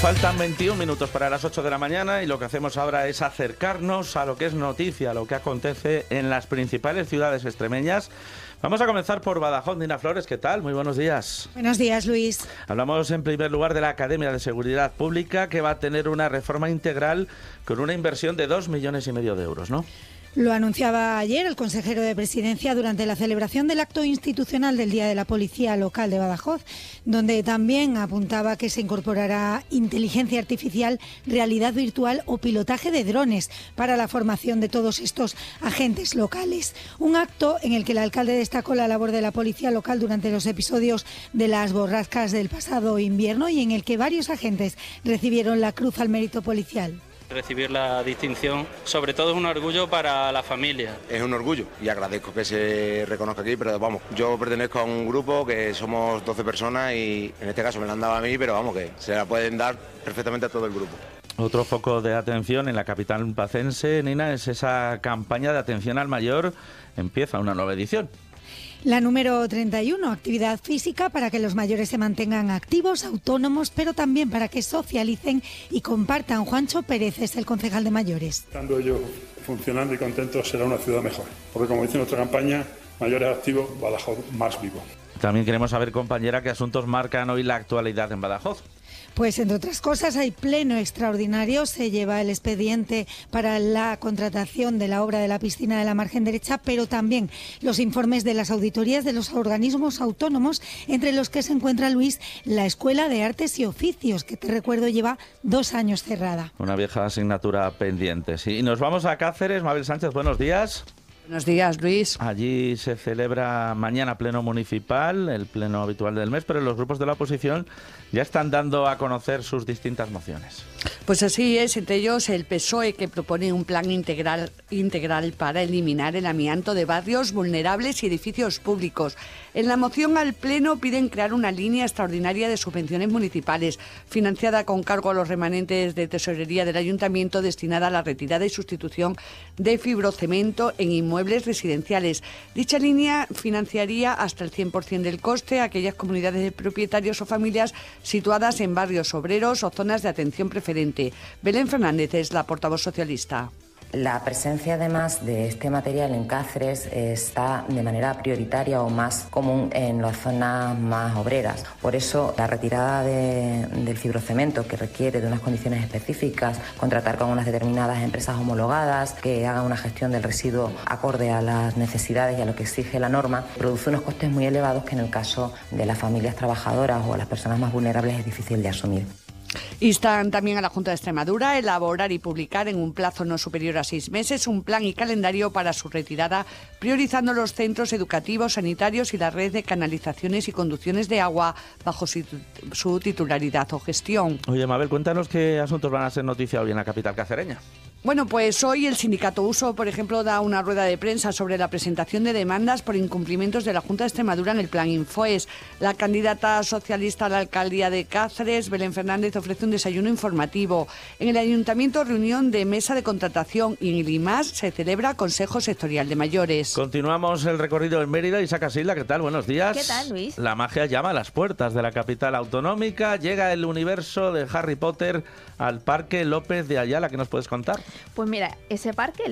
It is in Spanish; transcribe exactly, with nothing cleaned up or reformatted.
Faltan veintiún minutos para las ocho de la mañana y lo que hacemos ahora es acercarnos a lo que es noticia, a lo que acontece en las principales ciudades extremeñas. Vamos a comenzar por Badajoz. Nina Flores, ¿qué tal? Muy buenos días. Buenos días, Luis. Hablamos en primer lugar de la Academia de Seguridad Pública, que va a tener una reforma integral con una inversión de dos millones y medio de euros, ¿no? Lo anunciaba ayer el consejero de Presidencia durante la celebración del acto institucional del Día de la Policía Local de Badajoz, donde también apuntaba que se incorporará inteligencia artificial, realidad virtual o pilotaje de drones para la formación de todos estos agentes locales. Un acto en el que el alcalde destacó la labor de la policía local durante los episodios de las borrascas del pasado invierno y en el que varios agentes recibieron la Cruz al Mérito Policial. Recibir la distinción, sobre todo es un orgullo para la familia. Es un orgullo y agradezco que se reconozca aquí, pero vamos, yo pertenezco a un grupo que somos doce personas y en este caso me la han dado a mí, pero vamos, que se la pueden dar perfectamente a todo el grupo. Otro foco de atención en la capital pacense, Nina, es esa campaña de atención al mayor. Empieza una nueva edición. La número treinta y uno, actividad física para que los mayores se mantengan activos, autónomos, pero también para que socialicen y compartan. Juancho Pérez es el concejal de mayores. Estando ellos funcionando y contentos será una ciudad mejor, porque como dice nuestra campaña, mayores activos, Badajoz más vivo. También queremos saber, compañera, qué asuntos marcan hoy la actualidad en Badajoz. Pues entre otras cosas hay pleno extraordinario, se lleva el expediente para la contratación de la obra de la piscina de la margen derecha, pero también los informes de las auditorías de los organismos autónomos, entre los que se encuentra, Luis, la Escuela de Artes y Oficios, que te recuerdo lleva dos años cerrada. Una vieja asignatura pendiente. Sí. Y nos vamos a Cáceres. Mabel Sánchez, buenos días. Buenos días, Luis. Allí se celebra mañana pleno municipal, el pleno habitual del mes, pero los grupos de la oposición ya están dando a conocer sus distintas mociones. Pues así es, entre ellos el P S O E, que propone un plan integral, integral para eliminar el amianto de barrios vulnerables y edificios públicos. En la moción al Pleno piden crear una línea extraordinaria de subvenciones municipales, financiada con cargo a los remanentes de tesorería del Ayuntamiento, destinada a la retirada y sustitución de fibrocemento en inmuebles residenciales. Dicha línea financiaría hasta el cien por ciento del coste a aquellas comunidades de propietarios o familias situadas en barrios obreros o zonas de atención preferente. Belén Fernández es la portavoz socialista. La presencia, además de este material en Cáceres, está de manera prioritaria o más común en las zonas más obreras. Por eso, la retirada de, del fibrocemento, que requiere de unas condiciones específicas, contratar con unas determinadas empresas homologadas, que hagan una gestión del residuo acorde a las necesidades y a lo que exige la norma, produce unos costes muy elevados que en el caso de las familias trabajadoras o las personas más vulnerables es difícil de asumir. Instan también a la Junta de Extremadura a elaborar y publicar en un plazo no superior a seis meses un plan y calendario para su retirada, priorizando los centros educativos, sanitarios y la red de canalizaciones y conducciones de agua bajo su, su titularidad o gestión. Oye, Mabel, cuéntanos qué asuntos van a ser noticia hoy en la capital cacereña. Bueno, pues hoy el sindicato Uso, por ejemplo, da una rueda de prensa sobre la presentación de demandas por incumplimientos de la Junta de Extremadura en el plan Infoes. La candidata socialista a la alcaldía de Cáceres, Belén Fernández, ofrece un desayuno informativo. En el Ayuntamiento, reunión de mesa de contratación, y en el I M A S se celebra Consejo Sectorial de Mayores. Continuamos el recorrido en Mérida. Isaac Casilda, ¿qué tal? Buenos días. ¿Qué tal, Luis? La magia llama a las puertas de la capital autonómica. Llega el universo de Harry Potter al Parque López de Ayala. ¿Qué nos puedes contar? Pues mira, ese parque, el